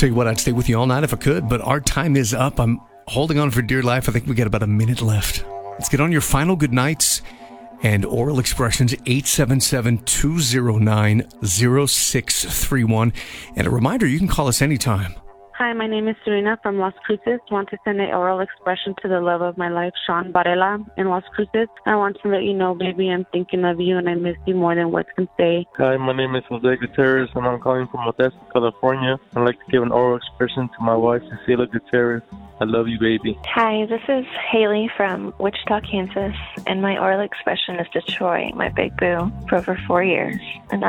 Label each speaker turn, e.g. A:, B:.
A: Tell you what, I'd stay with you all night if I could, but our time is up. I'm holding on for dear life. I think we got about a minute left. Let's get on your final good nights and oral expressions, 877-209-0631. And a reminder, you can call us anytime.
B: Hi, my name is Serena from Las Cruces. Want to send an oral expression to the love of my life, Sean Varela in Las Cruces. I want to let you know, baby, I'm thinking of you and I miss you more than words can say.
C: Hi, my name is Jose Gutierrez and I'm calling from Modesto, California. I'd like to give an oral expression to my wife, Cecilia Gutierrez. I love you, baby.
D: Hi, this is Haley from Wichita, Kansas, and my oral expression is to Troy, my big boo, for over 4 years. And